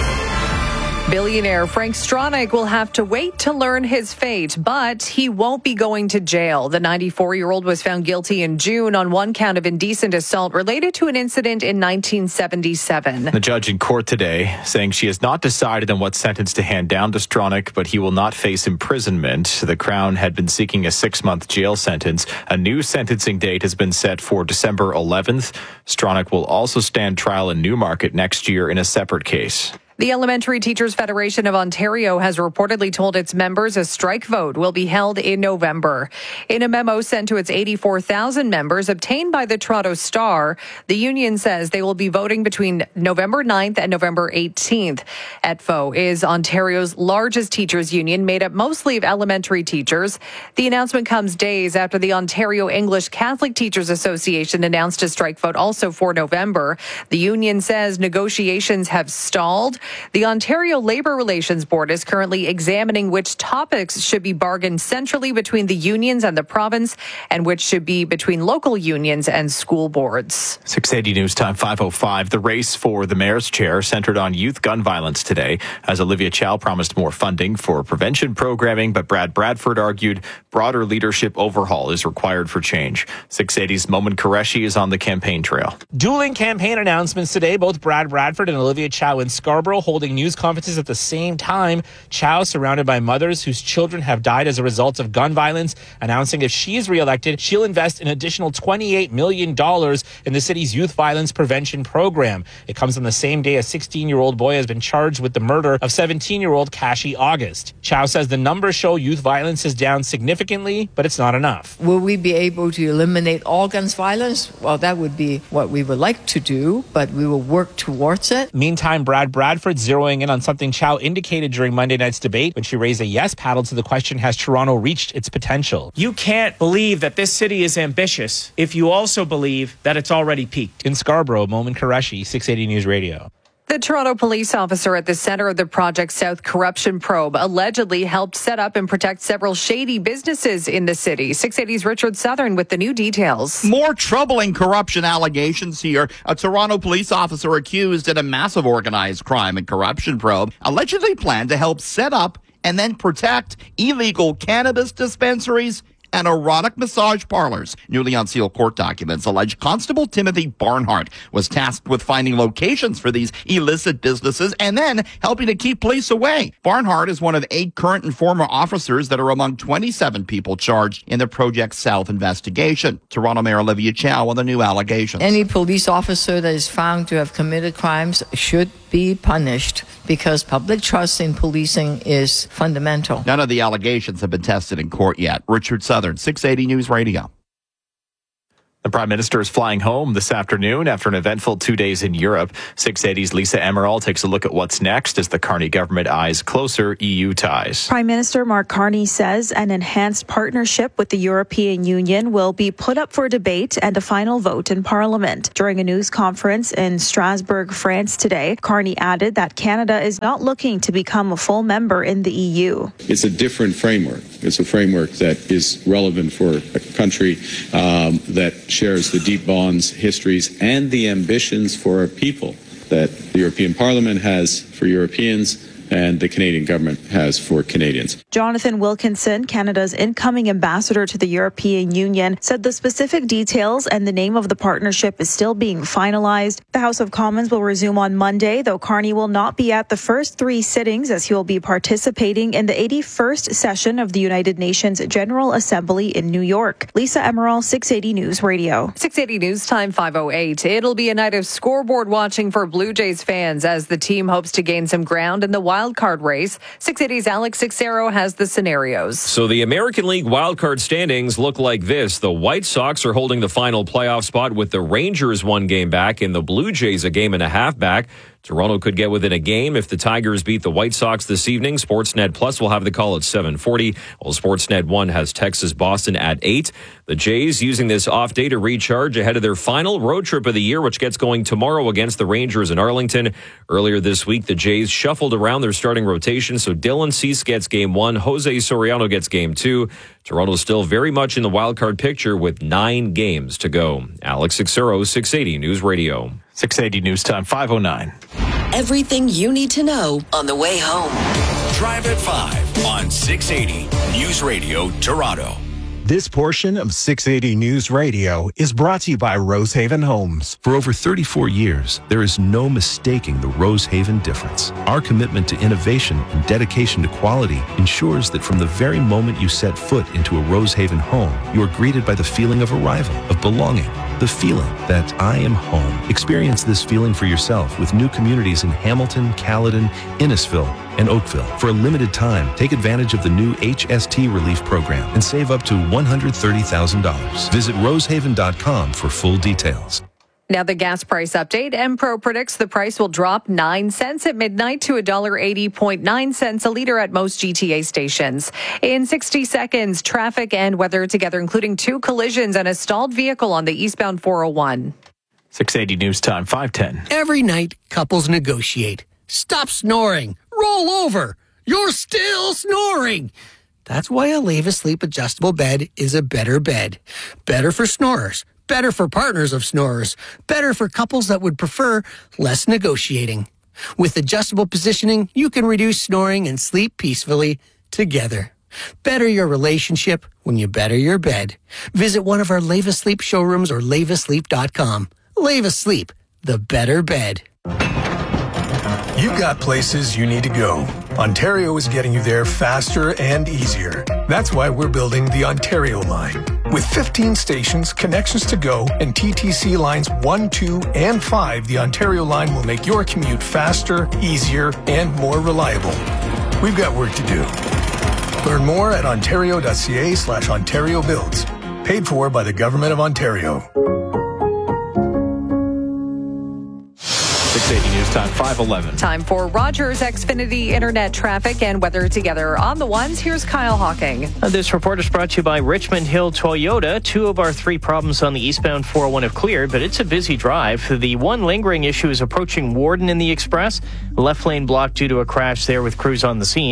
Billionaire Frank Stronach will have to wait to learn his fate, but he won't be going to jail. The 94-year-old was found guilty in June on one count of indecent assault related to an incident in 1977. The judge in court today saying she has not decided on what sentence to hand down to Stronach, but he will not face imprisonment. The Crown had been seeking a 6-month jail sentence. A new sentencing date has been set for December 11th. Stronach will also stand trial in Newmarket next year in a separate case. The Elementary Teachers Federation of Ontario has reportedly told its members a strike vote will be held in November. In a memo sent to its 84,000 members obtained by the Toronto Star, the union says they will be voting between November 9th and November 18th. ETFO is Ontario's largest teachers union, made up mostly of elementary teachers. The announcement comes days after the Ontario English Catholic Teachers Association announced a strike vote also for November. The union says negotiations have stalled. The Ontario Labour Relations Board is currently examining which topics should be bargained centrally between the unions and the province and which should be between local unions and school boards. 680 News Time, 5:05. The race for the mayor's chair centered on youth gun violence today, as Olivia Chow promised more funding for prevention programming, but Brad Bradford argued broader leadership overhaul is required for change. 680's Momin Qureshi is on the campaign trail. Dueling campaign announcements today, both Brad Bradford and Olivia Chow in Scarborough holding news conferences at the same time. Chow, surrounded by mothers whose children have died as a result of gun violence, announcing if she is reelected, she'll invest an additional $28 million in the city's youth violence prevention program. It comes on the same day a 16-year-old boy has been charged with the murder of 17-year-old Kashi August. Chow says the numbers show youth violence is down significantly, but it's not enough. Will we be able to eliminate all guns violence? Well, that would be what we would like to do, but we will work towards it. Meantime, Brad Bradford zeroing in on something Chow indicated during Monday night's debate when she raised a yes paddle to the question, has Toronto reached its potential? You can't believe that this city is ambitious if you also believe that it's already peaked. In Scarborough, Momin Qureshi, 680 News Radio. The Toronto police officer at the center of the Project South corruption probe allegedly helped set up and protect several shady businesses in the city. 680's Richard Southern with the new details. More troubling corruption allegations here. A Toronto police officer accused in a massive organized crime and corruption probe allegedly planned to help set up and then protect illegal cannabis dispensaries and erotic massage parlors. Newly unsealed court documents allege Constable Timothy Barnhart was tasked with finding locations for these illicit businesses and then helping to keep police away. Barnhart is one of 8 current and former officers that are among 27 people charged in the Project South investigation. Toronto Mayor Olivia Chow on the new allegations. Any police officer that is found to have committed crimes should be punished because public trust in policing is fundamental. None of the allegations have been tested in court yet. Richard Southern, 680 News Radio. The Prime Minister is flying home this afternoon after an eventful 2 days in Europe. 680's Lisa Emerald takes a look at what's next as the Carney government eyes closer EU ties. Prime Minister Mark Carney says an enhanced partnership with the European Union will be put up for debate and a final vote in Parliament. During a news conference in Strasbourg, France today, Carney added that Canada is not looking to become a full member in the EU. It's a different framework. It's a framework that is relevant for a country that shares the deep bonds, histories, and the ambitions for our people that the European Parliament has for Europeans and the Canadian government has for Canadians. Jonathan Wilkinson, Canada's incoming ambassador to the European Union, said the specific details and the name of the partnership is still being finalized. The House of Commons will resume on Monday, though Carney will not be at the first 3 sittings as he will be participating in the 81st session of the United Nations General Assembly in New York. Lisa Emerald, 680 News Radio. 680 News Time 5:08. It'll be a night of scoreboard watching for Blue Jays fans as the team hopes to gain some ground in the wildcard race. 680's Alex Sixero has the scenarios. So the American League wildcard standings look like this. The White Sox are holding the final playoff spot with the Rangers 1 game back and the Blue Jays a game and a half back. Toronto could get within a game if the Tigers beat the White Sox this evening. Sportsnet Plus will have the call at 7:40, while Sportsnet 1 has Texas-Boston at 8. The Jays using this off day to recharge ahead of their final road trip of the year, which gets going tomorrow against the Rangers in Arlington. Earlier this week, the Jays shuffled around their starting rotation, so Dylan Cease gets game 1, Jose Soriano gets game 2. Toronto's still very much in the wildcard picture with 9 games to go. Alex Sixero, 680 News Radio. 680 News Time, 5:09. Everything you need to know on the way home. Drive at 5 on 680 News Radio Toronto. This portion of 680 News Radio is brought to you by Rosehaven Homes. For over 34 years, there is no mistaking the Rosehaven difference. Our commitment to innovation and dedication to quality ensures that from the very moment you set foot into a Rosehaven home, you are greeted by the feeling of arrival, of belonging, the feeling that I am home. Experience this feeling for yourself with new communities in Hamilton, Caledon, Innisfil, and Oakville. For a limited time, take advantage of the new HST relief program and save up to $130,000. Visit rosehaven.com for full details. Now the gas price update. Empro predicts the price will drop 9 cents at midnight to $1.80.9 a liter at most GTA stations. In 60 seconds, traffic and weather together, including 2 collisions and a stalled vehicle on the eastbound 401. 680 News Time, 5:10. Every night, couples negotiate. Stop snoring. Roll over. You're still snoring. That's why a Leva Sleep adjustable bed is a better bed. Better for snorers. Better for partners of snorers. Better for couples that would prefer less negotiating. With adjustable positioning, you can reduce snoring and sleep peacefully together. Better your relationship when you better your bed. Visit one of our Leva Sleep showrooms or levasleep.com. Leva Sleep, the better bed. You've got places you need to go. Ontario is getting you there faster and easier. That's why we're building the Ontario line. With 15 stations, connections to go, and TTC lines 1, 2, and 5, the Ontario line will make your commute faster, easier, and more reliable. We've got work to do. Learn more at ontario.ca/Ontario Builds. Paid for by the Government of Ontario. 680 News Time, 5:11. Time for Rogers Xfinity Internet traffic and weather together. On the ones, here's Kyle Hawking. This report is brought to you by Richmond Hill Toyota. 2 of our 3 problems on the eastbound 401 have cleared, but it's a busy drive. The one lingering issue is approaching Warden in the Express. Left lane blocked due to a crash there with crews on the scene.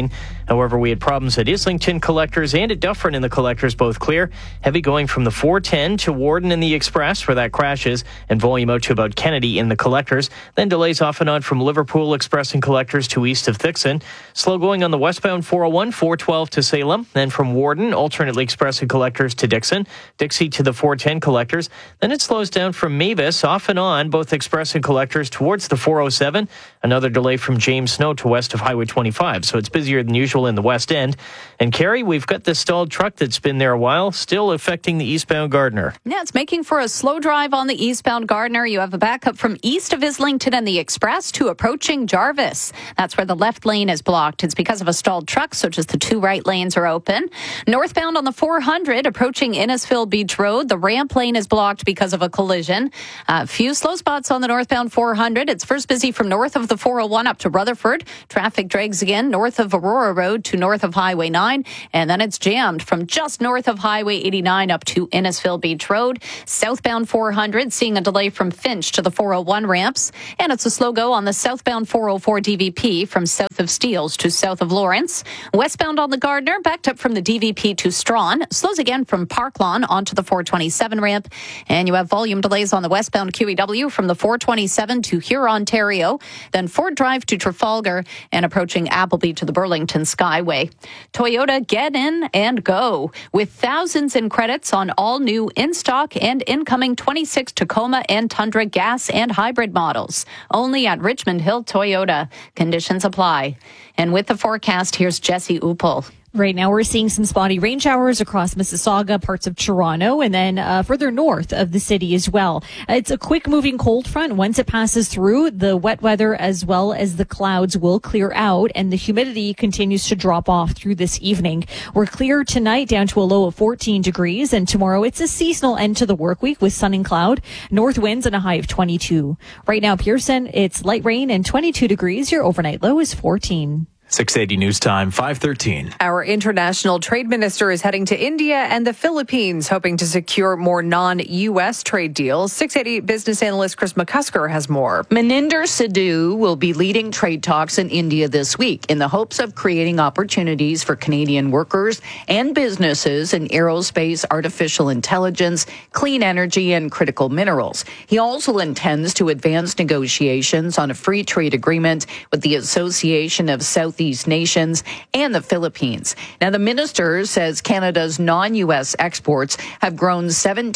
However, we had problems at Islington collectors and at Dufferin in the collectors, both clear. Heavy going from the 410 to Warden in the Express, where that crashes, and volume out to about Kennedy in the collectors. Then delays off and on from Liverpool Express and collectors to east of Thixon. Slow going on the westbound 401, 412 to Salem. Then from Warden, alternately Express and collectors to Dixon. Dixie to the 410 collectors. Then it slows down from Mavis, off and on, both Express and collectors towards the 407. Another delay from James Snow to west of Highway 25. So it's busier than usual in the west end. And Carrie, we've got this stalled truck that's been there a while, still affecting the eastbound Gardiner. Yeah, it's making for a slow drive on the eastbound Gardiner. You have a backup from east of Islington and the Express to approaching Jarvis. That's where the left lane is blocked. It's because of a stalled truck, so just the two right lanes are open. Northbound on the 400, approaching Innisfil Beach Road, the ramp lane is blocked because of a collision. A few slow spots on the northbound 400. It's first busy from north of the 401 up to Rutherford. Traffic drags again north of Aurora Road to north of Highway 9. And then it's jammed from just north of Highway 89 up to Innisfil Beach Road. Southbound 400, seeing a delay from Finch to the 401 ramps. And it's a slow go on the southbound 404 DVP from south of Steeles to south of Lawrence. Westbound on the Gardiner, backed up from the DVP to Strawn. Slows again from Park Lawn onto the 427 ramp. And you have volume delays on the westbound QEW from the 427 to Huron, Ontario. Then Ford Drive to Trafalgar and approaching Appleby to the Burlington Skyway. Toyota, get in and go with thousands in credits on all new in-stock and incoming 26 Tacoma and Tundra gas and hybrid models. Only at Richmond Hill Toyota. Conditions apply. And with the forecast, here's Jesse Uppel. Right now, we're seeing some spotty rain showers across Mississauga, parts of Toronto, and then further north of the city as well. It's a quick-moving cold front. Once it passes through, the wet weather as well as the clouds will clear out, and the humidity continues to drop off through this evening. We're clear tonight down to a low of 14 degrees, and tomorrow it's a seasonal end to the work week with sun and cloud, north winds and a high of 22. Right now, Pearson, it's light rain and 22 degrees. Your overnight low is 14. 680 News Time, 5:13. Our international trade minister is heading to India and the Philippines, hoping to secure more non-U.S. trade deals. 680 business analyst Chris McCusker has more. Maninder Sidhu will be leading trade talks in India this week in the hopes of creating opportunities for Canadian workers and businesses in aerospace, artificial intelligence, clean energy, and critical minerals. He also intends to advance negotiations on a free trade agreement with the Association of Southeast Nations and the Philippines. Now, the minister says Canada's non-U.S. exports have grown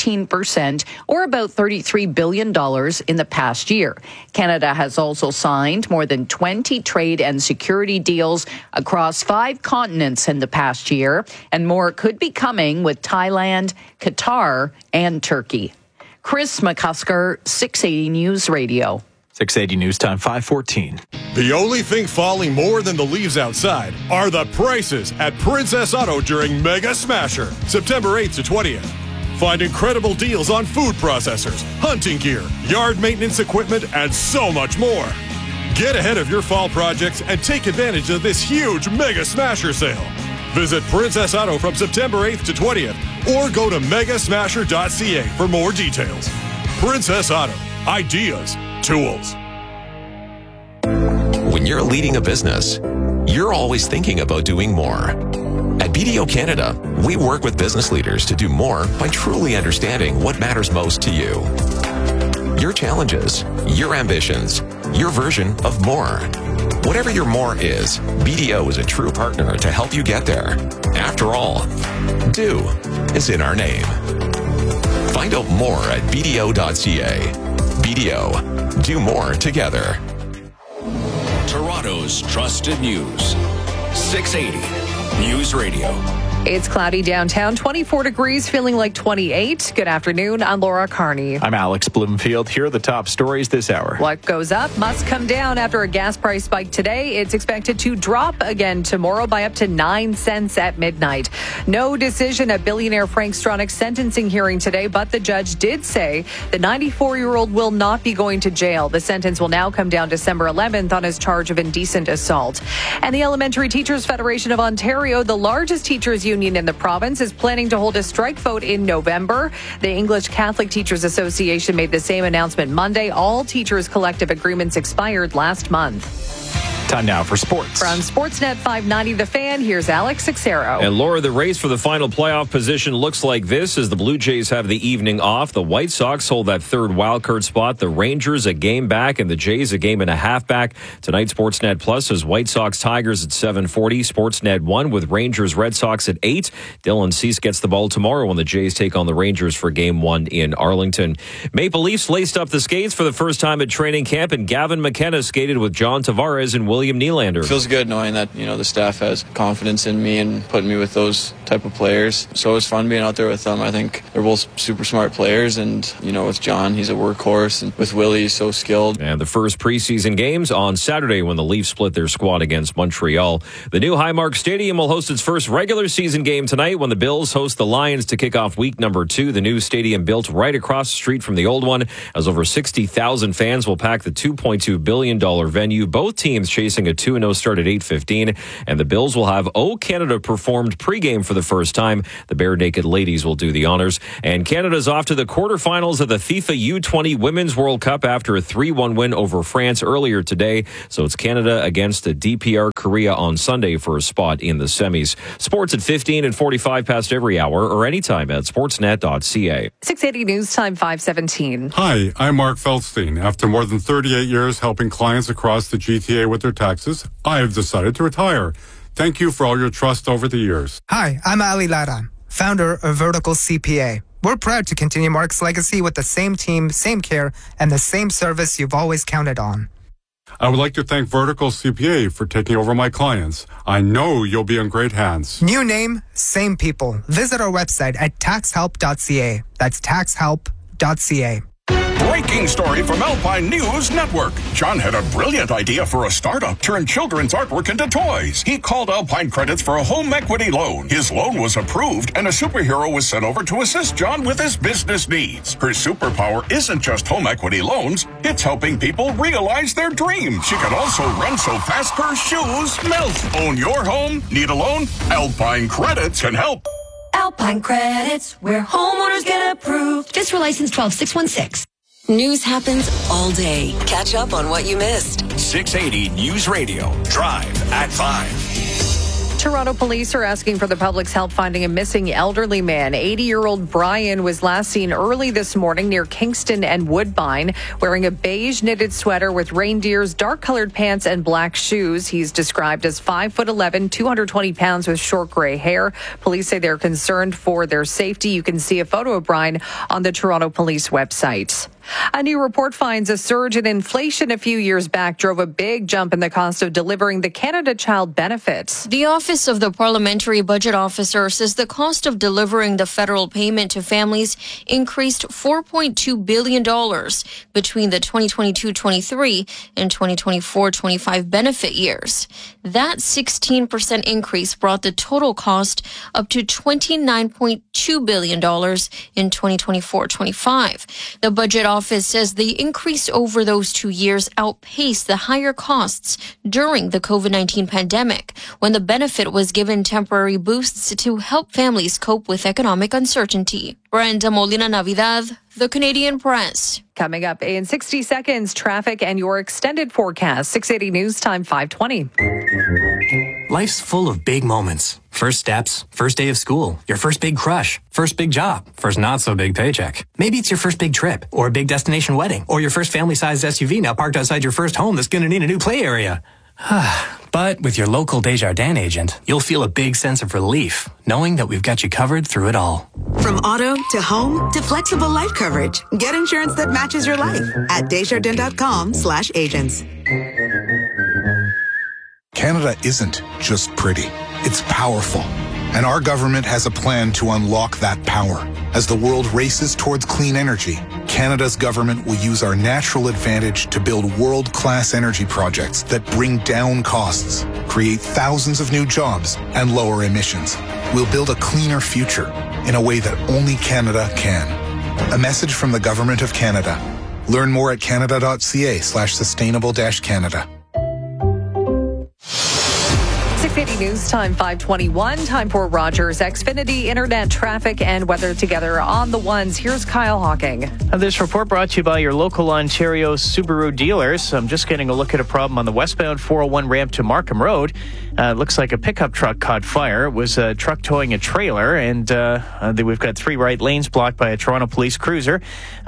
17%, or about $33 billion in the past year. Canada has also signed more than 20 trade and security deals across 5 continents in the past year, and more could be coming with Thailand, Qatar, and Turkey. Chris McCusker, 680 News Radio. 680 News Time, 5:14. The only thing falling more than the leaves outside are the prices at Princess Auto during Mega Smasher, September 8th to 20th. Find incredible deals on food processors, hunting gear, yard maintenance equipment, and so much more. Get ahead of your fall projects and take advantage of this huge Mega Smasher sale. Visit Princess Auto from September 8th to 20th or go to megasmasher.ca for more details. Princess Auto. Ideas. Tools. When you're leading a business, you're always thinking about doing more. At BDO Canada, we work with business leaders to do more by truly understanding what matters most to you. Your challenges, your ambitions, your version of more. Whatever your more is, BDO is a true partner to help you get there. After all, do is in our name. Find out more at BDO.ca. BDO, do more together. Toronto's trusted news. 680 News Radio. It's cloudy downtown, 24 degrees, feeling like 28. Good afternoon. I'm Laura Carney. I'm Alex Bloomfield. Here are the top stories this hour. What goes up must come down after a gas price spike today. It's expected to drop again tomorrow by up to 9 cents at midnight. No decision at billionaire Frank Stronach's sentencing hearing today, but the judge did say the 94-year-old will not be going to jail. The sentence will now come down December 11th on his charge of indecent assault. And the Elementary Teachers Federation of Ontario, the largest teachers union in the province, is planning to hold a strike vote in November. The English Catholic Teachers Association made the same announcement Monday. All teachers' collective agreements expired last month. Time now for sports. From Sportsnet 590 The Fan, here's Alex Sixero. And Laura, the race for the final playoff position looks like this as the Blue Jays have the evening off. The White Sox hold that third wildcard spot. The Rangers a game back and the Jays a game and a half back. Tonight, Sportsnet Plus is White Sox Tigers at 7:40. Sportsnet 1 with Rangers Red Sox at 8. Dylan Cease gets the ball tomorrow when the Jays take on the Rangers for Game 1 in Arlington. Maple Leafs laced up the skates for the first time at training camp, and Gavin McKenna skated with John Tavares and William Nylander. It feels good knowing that, the staff has confidence in me and putting me with those type of players. So it was fun being out there with them. I think they're both super smart players, and, with John, he's a workhorse, and with Willie, he's so skilled. And the first preseason games on Saturday when the Leafs split their squad against Montreal. The new Highmark Stadium will host its first regular season game tonight when the Bills host the Lions to kick off week number 2. The new stadium built right across the street from the old one, as over 60,000 fans will pack the $2.2 billion venue. Both teams chasing a 2-0 start at 8:15, and the Bills will have O Canada performed pregame for the first time. The Bare Naked Ladies will do the honors. And Canada's off to the quarterfinals of the FIFA U20 Women's World Cup after a 3-1 win over France earlier today. So it's Canada against the DPR Korea on Sunday for a spot in the semis. Sports at 15 and 45 past every hour or anytime at sportsnet.ca. 680 News Time 517. Hi, I'm Mark Feldstein. After more than 38 years helping clients across the GTA with their taxes, I have decided to retire. Thank you for all your trust over the years. Hi, I'm Ali Lara, founder of Vertical CPA. We're proud to continue Mark's legacy with the same team, same care, and the same service you've always counted on. I would like to thank Vertical CPA for taking over my clients. I know you'll be in great hands. New name, same people. Visit our website at taxhelp.ca. That's taxhelp.ca. Breaking story from Alpine News Network. John had a brilliant idea for a startup, turn children's artwork into toys. He called Alpine Credits for a home equity loan. His loan was approved, and a superhero was sent over to assist John with his business needs. Her superpower isn't just home equity loans, it's helping people realize their dreams. She can also run so fast her shoes melt. Own your home? Need a loan? Alpine Credits can help. Alpine Credits, where homeowners get approved. Just for license 12616. News happens all day. Catch up on what you missed. 680 News Radio. Drive at 5. Toronto police are asking for the public's help finding a missing elderly man. 80-year-old Brian was last seen early this morning near Kingston and Woodbine, wearing a beige knitted sweater with reindeers, dark-colored pants, and black shoes. He's described as 5'11", 220 pounds with short gray hair. Police say they're concerned for their safety. You can see a photo of Brian on the Toronto Police website. A new report finds a surge in inflation a few years back drove a big jump in the cost of delivering the Canada Child Benefit. The Office of the Parliamentary Budget Officer says the cost of delivering the federal payment to families increased $4.2 billion between the 2022-23 and 2024-25 benefit years. That 16% increase brought the total cost up to $29.2 billion in 2024-25. The Budget Office says the increase over those 2 years outpaced the higher costs during the COVID-19 pandemic, when the benefit was given temporary boosts to help families cope with economic uncertainty. Brenda Molina Navidad, The Canadian Press. Coming up in 60 seconds, traffic and your extended forecast. 680 News Time 520. Life's full of big moments. First steps, first day of school, your first big crush, first big job, first not so big paycheck. Maybe it's your first big trip, or a big destination wedding, or your first family-sized SUV now parked outside your first home that's going to need a new play area. But with your local Desjardins agent, you'll feel a big sense of relief, knowing that we've got you covered through it all. From auto to home to flexible life coverage, get insurance that matches your life at Desjardins.com/agents. Canada isn't just pretty, it's powerful. And our government has a plan to unlock that power. As the world races towards clean energy, Canada's government will use our natural advantage to build world-class energy projects that bring down costs, create thousands of new jobs, and lower emissions. We'll build a cleaner future in a way that only Canada can. A message from the Government of Canada. Learn more at canada.ca/sustainable-Canada. 680 News Time 521. Time for Rogers Xfinity internet traffic and weather together on the ones. Here's Kyle Hawking. This report brought to you by your local Ontario Subaru dealers. I'm just getting a look at a problem on the westbound 401 ramp to Markham Road. It looks like a pickup truck caught fire. It was a truck towing a trailer, and we've got 3 right lanes blocked by a Toronto police cruiser.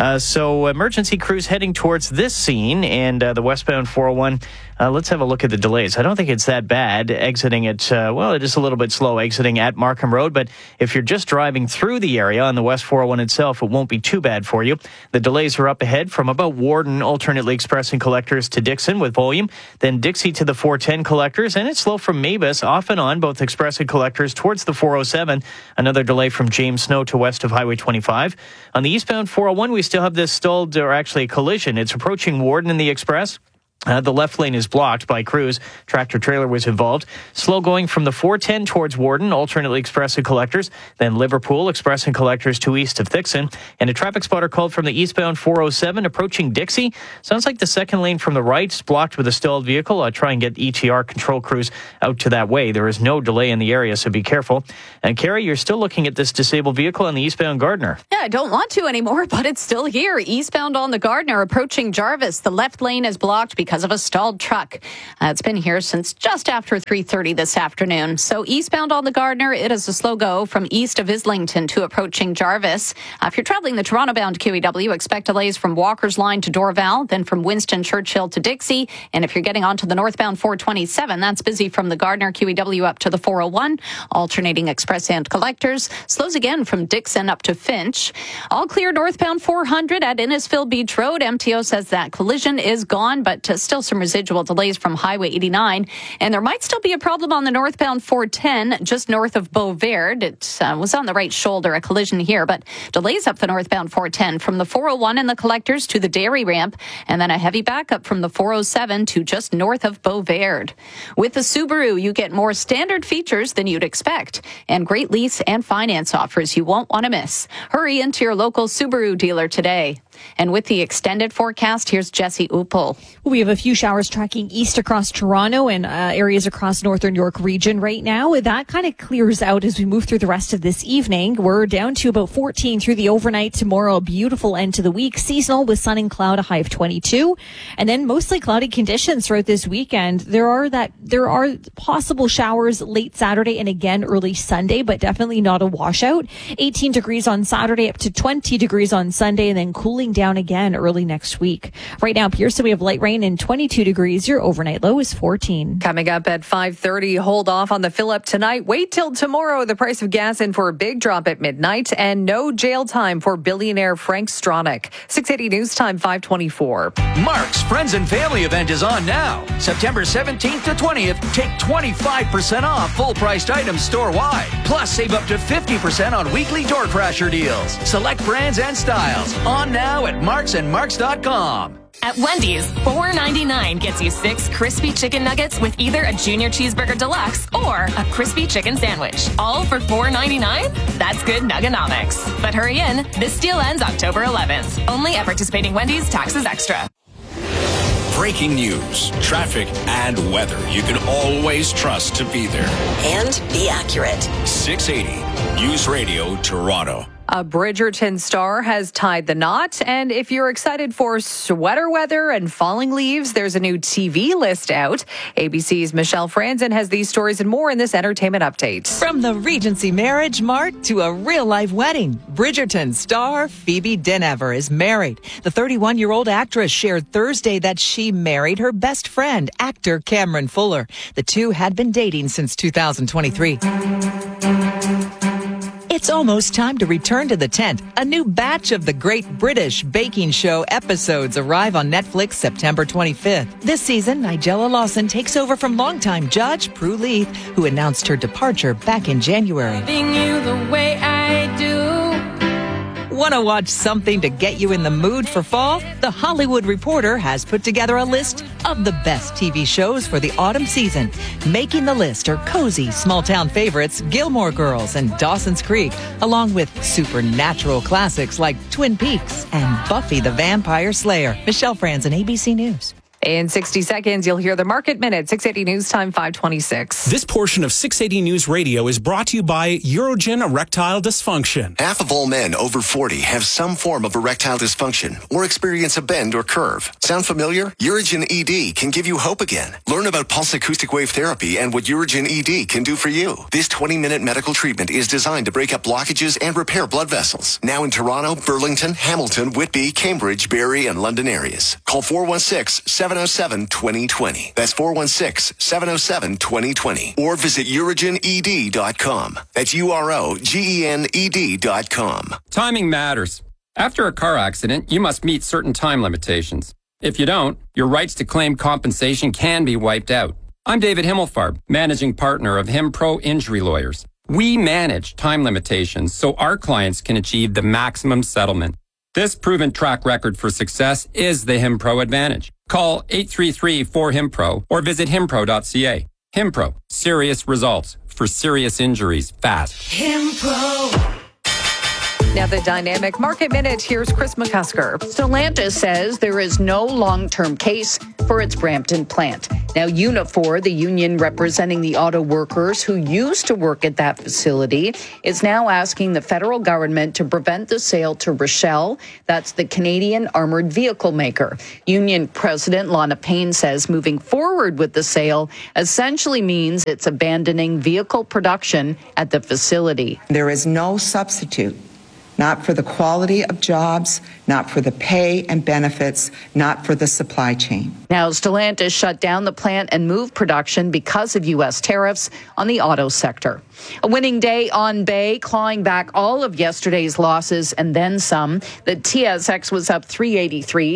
So emergency crews heading towards this scene and the westbound 401. Let's have a look at the delays. I don't think it's that bad exiting it. It is a little bit slow exiting at Markham Road, but if you're just driving through the area on the West 401 itself, it won't be too bad for you. The delays are up ahead from about Warden, alternately expressing collectors to Dixon with volume, then Dixie to the 410 collectors, and it's slow from Mavis off and on, both expressing collectors towards the 407. Another delay from James Snow to west of Highway 25. On the eastbound 401, we still have this stalled, or actually a collision. It's approaching Warden in the express. The left lane is blocked by crews. Tractor trailer was involved. Slow going from the 410 towards Warden, alternately express and collectors. Then Liverpool, express and collectors to east of Thixon. And a traffic spotter called from the eastbound 407 approaching Dixie. Sounds like the second lane from the right is blocked with a stalled vehicle. I'll try and get ETR control crews out to that way. There is no delay in the area, so be careful. And Carrie, you're still looking at this disabled vehicle on the eastbound Gardner. Yeah, I don't want to anymore, but it's still here. Eastbound on the Gardner approaching Jarvis. The left lane is blocked because of a stalled truck. It's been here since just after 3:30 this afternoon. So eastbound on the Gardner, it is a slow go from east of Islington to approaching Jarvis. If you're traveling the Toronto-bound QEW, expect delays from Walker's Line to Dorval, then from Winston Churchill to Dixie. And if you're getting onto the northbound 427, that's busy from the Gardner QEW up to the 401, alternating express and collectors. Slows again from Dixon up to Finch. All clear northbound 400 at Innisfil Beach Road. MTO says that collision is gone, but still some residual delays from Highway 89. And there might still be a problem on the northbound 410 just north of Beauvert. It was on the right shoulder, a collision here, but delays up the northbound 410 from the 401 and the collectors to the dairy ramp, and then a heavy backup from the 407 to just north of Beauvert. With the Subaru, you get more standard features than you'd expect and great lease and finance offers you won't want to miss. Hurry into your local Subaru dealer today. And with the extended forecast, here's Jesse Uppel. We have a few showers tracking east across Toronto and areas across northern York region right now. That kind of clears out as we move through the rest of this evening. We're down to about 14 through the overnight. Tomorrow, a beautiful end to the week. Seasonal with sun and cloud, a high of 22. And then mostly cloudy conditions throughout this weekend. There are possible showers late Saturday and again early Sunday, but definitely not a washout. 18 degrees on Saturday, up to 20 degrees on Sunday, and then cooling down again early next week. Right now, Pearson, we have light rain and 22 degrees. Your overnight low is 14. Coming up at 5:30, hold off on the fill up tonight. Wait till tomorrow. The price of gas in for a big drop at midnight, and no jail time for billionaire Frank Stronach. 680 News Time 524. Mark's Friends and Family event is on now. September 17th to 20th, take 25% off full-priced items store-wide. Plus, save up to 50% on weekly door crasher deals. Select brands and styles. On now at marksandmarks.com. At Wendy's, $4.99 gets you 6 crispy chicken nuggets with either a Junior Cheeseburger Deluxe or a crispy chicken sandwich. All for $4.99? That's good nuggonomics. But hurry in. This deal ends October 11th. Only at participating Wendy's. Taxes extra. Breaking news, traffic, and weather you can always trust to be there. And be accurate. 680 News Radio Toronto. A Bridgerton star has tied the knot, and if you're excited for sweater weather and falling leaves, there's a new TV list out. ABC's Michelle Franzen has these stories and more in this entertainment update. From the Regency marriage mark to a real-life wedding, Bridgerton star Phoebe Dynevor is married. The 31-year-old actress shared Thursday that she married her best friend, actor Cameron Fuller. The two had been dating since 2023. It's almost time to return to the tent. A new batch of the Great British Baking Show episodes arrive on Netflix September 25th. This season, Nigella Lawson takes over from longtime judge Prue Leith, who announced her departure back in January. Loving you the way I do. Want to watch something to get you in the mood for fall? The Hollywood Reporter has put together a list of the best TV shows for the autumn season. Making the list are cozy, small-town favorites Gilmore Girls and Dawson's Creek, along with supernatural classics like Twin Peaks and Buffy the Vampire Slayer. Michelle Franzen, ABC News. In 60 seconds, you'll hear the Market Minute, 680 News Time, 526. This portion of 680 News Radio is brought to you by Urogen Erectile Dysfunction. Half of all men over 40 have some form of erectile dysfunction or experience a bend or curve. Sound familiar? Urogen ED can give you hope again. Learn about pulse acoustic wave therapy and what Urogen ED can do for you. This 20-minute medical treatment is designed to break up blockages and repair blood vessels. Now in Toronto, Burlington, Hamilton, Whitby, Cambridge, Barrie, and London areas. Call 416-707-2020. That's 416-707-2020. Or visit urogened.com. That's UROGENED.com. Timing matters. After a car accident, you must meet certain time limitations. If you don't, your rights to claim compensation can be wiped out. I'm David Himmelfarb, managing partner of HimPro Injury Lawyers. We manage time limitations so our clients can achieve the maximum settlement. This proven track record for success is the HimPro advantage. Call 833-4HimPro or visit himpro.ca. HimPro, serious results for serious injuries fast. HimPro. Now the Dynamic Market Minute. Here's Chris McCusker. Stellantis says there is no long-term case for its Brampton plant. Now Unifor, the union representing the auto workers who used to work at that facility, is now asking the federal government to prevent the sale to Rochelle. That's the Canadian armored vehicle maker. Union President Lana Payne says moving forward with the sale essentially means it's abandoning vehicle production at the facility. There is no substitute. Not for the quality of jobs, not for the pay and benefits, not for the supply chain. Now, Stellantis shut down the plant and moved production because of U.S. tariffs on the auto sector. A winning day on Bay, clawing back all of yesterday's losses and then some. The TSX was up 383,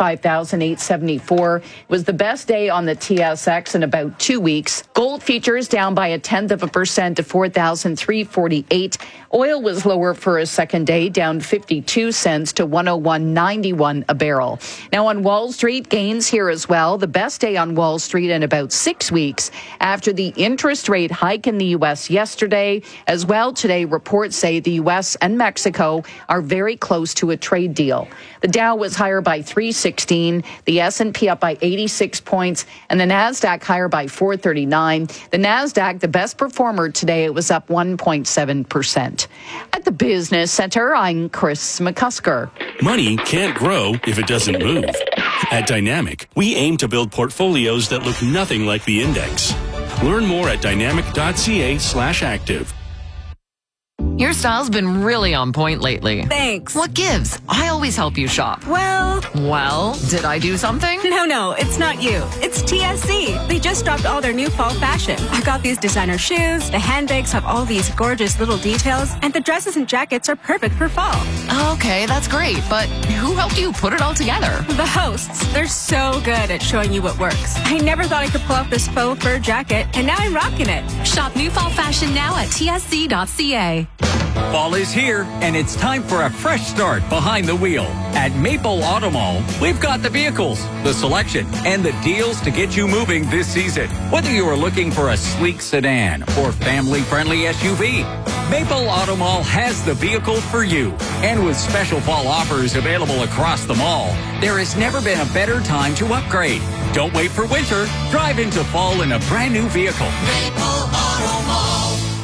35,874. It was the best day on the TSX in about 2 weeks. Gold futures down by 0.1% to 4,348. Oil was lower for a second day, down 52 cents to 101.91 a barrel. Now on Wall Street, gains here as well. The best day on Wall Street in about 6 weeks after the interest rate hike in the U.S. yesterday. As well today, reports say the U.S. and Mexico are very close to a trade deal. The Dow was higher by 316, the S&P up by 86 points, and the NASDAQ higher by 439. The NASDAQ, the best performer today, it was up 1.7%. At the Business Center, I'm Chris McCusker. Money can't grow if it doesn't move. At Dynamic, we aim to build portfolios that look nothing like the index. Learn more at dynamic.ca/active. Your style's been really on point lately. Thanks. What gives? I always help you shop. Well, did I do something? No, it's not you. It's TSC. They just dropped all their new fall fashion. I got these designer shoes, the handbags have all these gorgeous little details, and the dresses and jackets are perfect for fall. Okay, that's great, but who helped you put it all together? The hosts. They're so good at showing you what works. I never thought I could pull off this faux fur jacket, and now I'm rocking it. Shop new fall fashion now at tsc.ca. Fall is here, and it's time for a fresh start behind the wheel. At Maple Auto Mall, we've got the vehicles, the selection, and the deals to get you moving this season. Whether you are looking for a sleek sedan or family-friendly SUV, Maple Auto Mall has the vehicle for you. And with special fall offers available across the mall, there has never been a better time to upgrade. Don't wait for winter. Drive into fall in a brand new vehicle. Maple Auto Mall.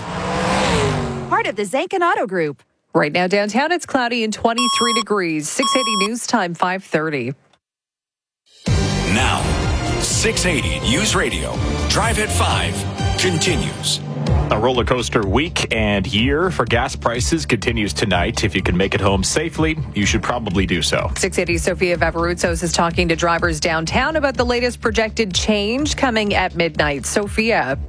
Part of the Zankin Auto Group. Right now downtown, it's cloudy and 23 degrees. 680 News Time, 5:30. Now, 680 News Radio. Drive at 5 continues. A roller coaster week and year for gas prices continues tonight. If you can make it home safely, you should probably do so. 680 Sophia Vavarutsos is talking to drivers downtown about the latest projected change coming at midnight. Sophia.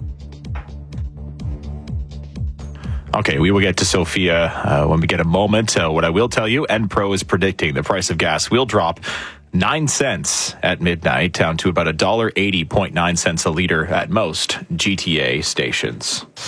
Okay, we will get to Sophia when we get a moment. What I will tell you, Enpro is predicting the price of gas will drop 9 cents at midnight, down to about $1.80.9 a liter at most GTA stations.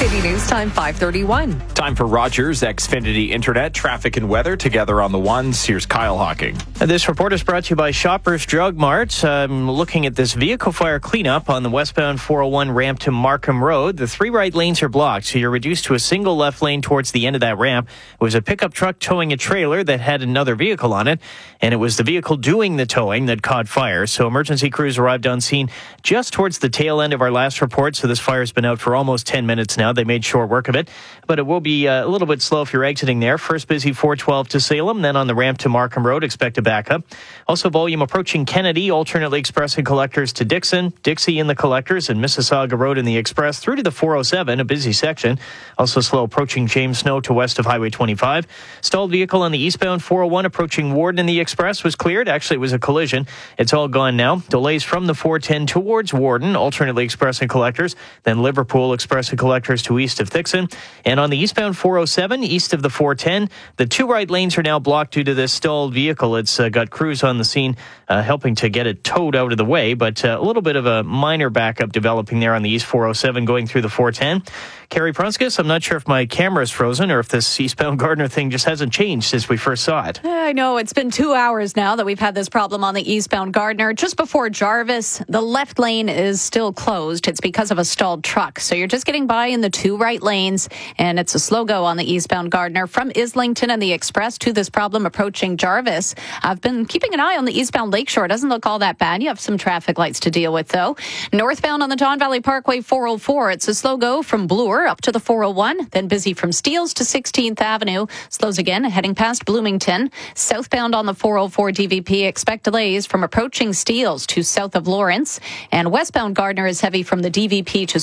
680 News Time, 5:31. Time for Rogers Xfinity Internet, traffic and weather together on the ones. Here's Kyle Hawking. This report is brought to you by Shoppers Drug Mart. Looking at this vehicle fire cleanup on the westbound 401 ramp to Markham Road. The 3 right lanes are blocked, so you're reduced to a single left lane towards the end of that ramp. It was a pickup truck towing a trailer that had another vehicle on it, and it was the vehicle doing the towing that caught fire. So emergency crews arrived on scene just towards the tail end of our last report, so this fire's been out for almost 10 minutes now. They made short work of it, but it will be a little bit slow if you're exiting there. First busy 412 to Salem, then on the ramp to Markham Road, expect a backup. Also volume approaching Kennedy, alternately express and collectors to Dixon, Dixie in the collectors, and Mississauga Road in the express through to the 407, a busy section. Also slow approaching James Snow to west of Highway 25. Stalled vehicle on the eastbound 401 approaching Warden in the express was cleared. Actually, it was a collision. It's all gone now. Delays from the 410 towards Warden, alternately express and collectors, then Liverpool express and collectors to east of Thixon. And on the eastbound 407, east of the 410, the 2 right lanes are now blocked due to this stalled vehicle. It's got crews on the scene helping to get it towed out of the way, but a little bit of a minor backup developing there on the east 407 going through the 410. Carrie Prunskis, I'm not sure if my camera is frozen or if this eastbound Gardner thing just hasn't changed since we first saw it. I know. It's been 2 hours now that we've had this problem on the eastbound Gardner. Just before Jarvis, the left lane is still closed. It's because of a stalled truck. So you're just getting by in the 2 right lanes, and it's a slow go on the eastbound Gardner from Islington and the Express to this problem approaching Jarvis. I've been keeping an eye on the eastbound Lakeshore. It doesn't look all that bad. You have some traffic lights to deal with, though. Northbound on the Don Valley Parkway 404, it's a slow go from Bloor up to the 401, then busy from Steeles to 16th Avenue. Slows again heading past Bloomington. Southbound on the 404 DVP, expect delays from approaching Steeles to south of Lawrence. And westbound Gardner is heavy from the DVP to